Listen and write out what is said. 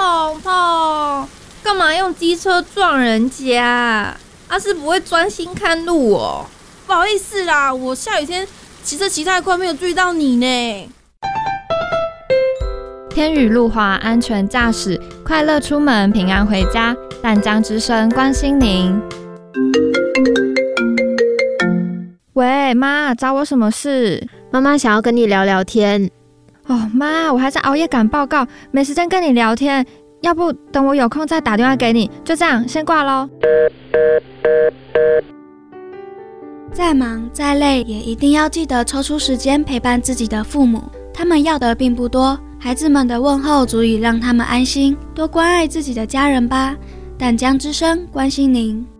好痛！干嘛用机车撞人家？阿是不会专心看路哦。 不好意思啦，我下雨天骑车骑太快，没有注意到你呢。 天雨路滑，安全驾驶，快乐出门，平安回家。淡江之声关心您。喂，妈，找我什么事？ 妈妈想要跟你聊聊天。 哦，妈，我还在熬夜赶报告，没时间跟你聊天。要不等我有空再打电话给你？就这样，先挂咯。 再忙再累，也一定要记得抽出时间陪伴自己的父母。他们要的并不多，孩子们的问候足以让他们安心。多关爱自己的家人吧。淡江之声关心您。